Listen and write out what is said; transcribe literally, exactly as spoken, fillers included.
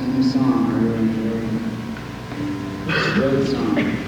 a new song I really enjoy. It's a great song.